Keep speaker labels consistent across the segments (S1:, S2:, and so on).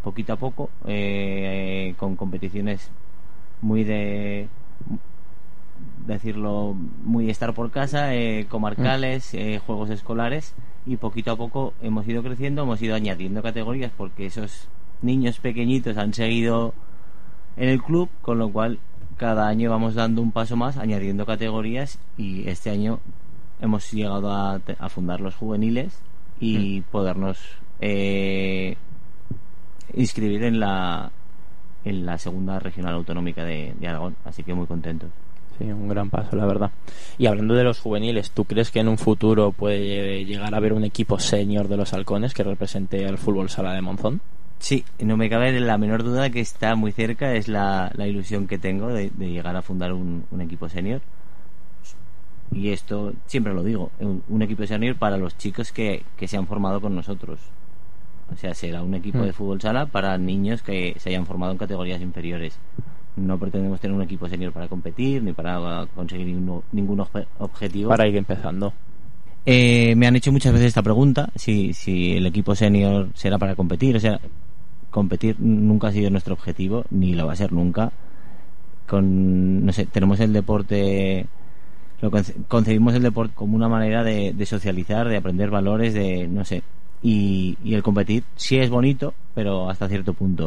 S1: poquito a poco, con competiciones muy de decirlo, muy de estar por casa, comarcales, juegos escolares, y poquito a poco hemos ido creciendo, hemos ido añadiendo categorías porque esos niños pequeñitos han seguido en el club, con lo cual cada año vamos dando un paso más, añadiendo categorías, y este año hemos llegado a fundar los juveniles y podernos inscribir en la segunda regional autonómica de Aragón, así que muy contentos.
S2: Sí, un gran paso, la verdad. Y hablando de los juveniles, ¿tú crees que en un futuro puede llegar a haber un equipo senior de los Halcones que represente al fútbol sala de Monzón?
S1: Sí, no me cabe la menor duda que está muy cerca, es la ilusión que tengo de llegar a fundar un equipo senior. Y esto siempre lo digo, un equipo senior para los chicos que se han formado con nosotros. O sea, será un equipo de fútbol sala para niños que se hayan formado en categorías inferiores. No pretendemos tener un equipo senior para competir ni para conseguir ningún objetivo.
S2: Para ir empezando.
S1: Me han hecho muchas veces esta pregunta, si el equipo senior será para competir. O sea, competir nunca ha sido nuestro objetivo, ni lo va a ser nunca. Tenemos el deporte, concebimos el deporte como una manera de socializar, de aprender valores, y el competir sí es bonito, pero hasta cierto punto.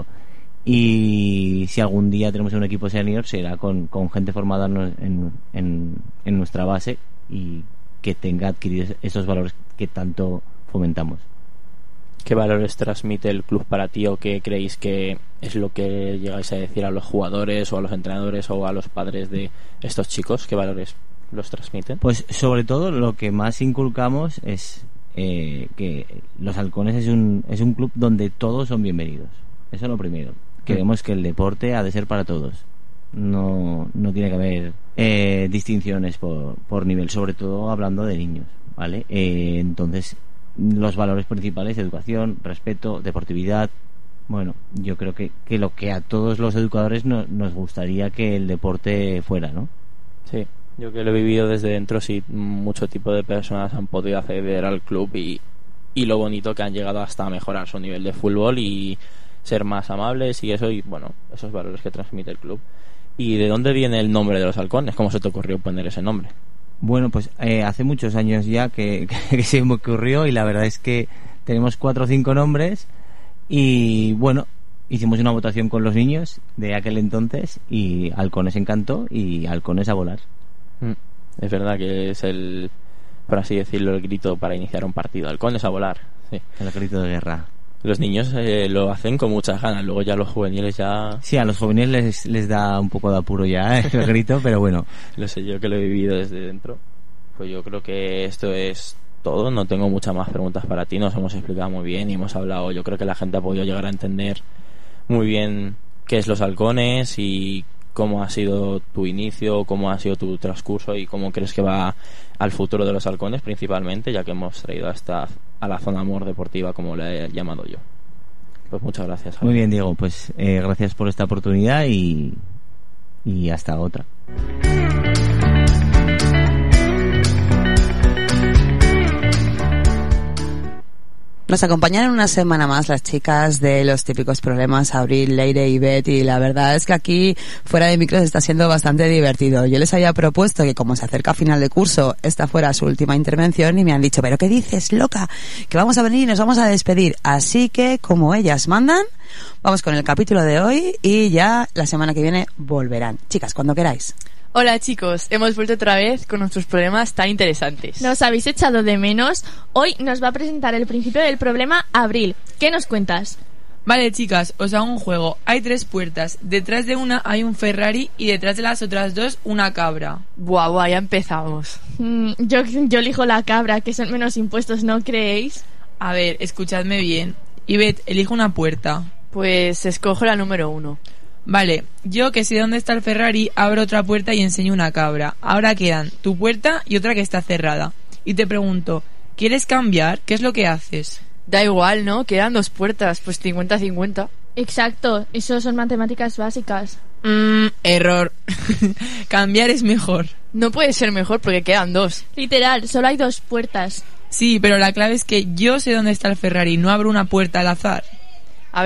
S1: Y si algún día tenemos un equipo senior, será con gente formada en nuestra base y que tenga adquiridos esos valores que tanto fomentamos.
S2: ¿Qué valores transmite el club para ti, o qué creéis que es lo que llegáis a decir a los jugadores o a los entrenadores o a los padres de estos chicos? ¿Qué valores los transmiten?
S1: Pues sobre todo lo que más inculcamos es que los Halcones es un club donde todos son bienvenidos. Eso es lo primero. Creemos que el deporte ha de ser para todos. No tiene que haber distinciones por nivel, sobre todo hablando de niños, ¿vale? Entonces, los valores principales: educación, respeto, deportividad. Bueno, yo creo que lo que a todos los educadores nos gustaría que el deporte fuera, ¿no?
S2: Sí, yo que lo he vivido desde dentro, sí, mucho tipo de personas han podido acceder al club y lo bonito que han llegado hasta mejorar su nivel de fútbol y ser más amables y eso, y bueno, esos valores que transmite el club. ¿Y de dónde viene el nombre de los Halcones? ¿Cómo se te ocurrió poner ese nombre?
S1: Bueno, pues hace muchos años ya que se me ocurrió, y la verdad es que tenemos 4 o 5 nombres, y bueno, hicimos una votación con los niños de aquel entonces y Halcones encantó, y Halcones a volar.
S2: Es verdad que es por así decirlo, el grito para iniciar un partido: Halcones a volar. Sí.
S1: El grito de guerra.
S2: Los niños lo hacen con muchas ganas, luego ya los juveniles ya...
S1: Sí, a los juveniles les da un poco de apuro ya el grito, pero bueno.
S2: Lo sé, yo que lo he vivido desde dentro. Pues yo creo que esto es todo, no tengo muchas más preguntas para ti, nos hemos explicado muy bien y hemos hablado, yo creo que la gente ha podido llegar a entender muy bien qué es los Halcones y cómo ha sido tu inicio, cómo ha sido tu transcurso y cómo crees que va al futuro de los Halcones principalmente, ya que hemos traído a la zona amor deportiva, como le he llamado yo. Pues muchas gracias, Javier.
S1: Muy bien, Diego, pues gracias por esta oportunidad y hasta otra.
S3: Nos acompañaron una semana más las chicas de Los Típicos Problemas, Abril, Leire y Bet, y la verdad es que aquí fuera de micros está siendo bastante divertido. Yo les había propuesto que, como se acerca a final de curso, esta fuera su última intervención, y me han dicho: ¿pero qué dices, loca? Que vamos a venir y nos vamos a despedir. Así que, como ellas mandan, vamos con el capítulo de hoy y ya la semana que viene volverán. Chicas, cuando queráis.
S4: Hola chicos, hemos vuelto otra vez con nuestros problemas tan interesantes.
S5: ¿Nos habéis echado de menos? Hoy nos va a presentar el principio del problema Abril. ¿Qué nos cuentas?
S6: Vale, chicas, os hago un juego. Hay 3 puertas. Detrás de una hay un Ferrari y detrás de las otras 2 una cabra.
S4: Buah, ya empezamos.
S5: Yo elijo la cabra, que son menos impuestos, ¿no creéis?
S6: A ver, escuchadme bien. Ivette, elijo una puerta.
S4: Pues escojo la número 1.
S6: Vale, yo, que sé dónde está el Ferrari, abro otra puerta y enseño una cabra. Ahora quedan tu puerta y otra que está cerrada. Y te pregunto, ¿quieres cambiar? ¿Qué es lo que haces?
S4: Da igual, ¿no? Quedan 2 puertas, pues 50-50.
S5: Exacto, eso son matemáticas básicas.
S6: Error. Cambiar es mejor.
S4: No puede ser mejor porque quedan 2.
S5: Literal, solo hay 2 puertas.
S6: Sí, pero la clave es que yo sé dónde está el Ferrari, no abro una puerta al azar.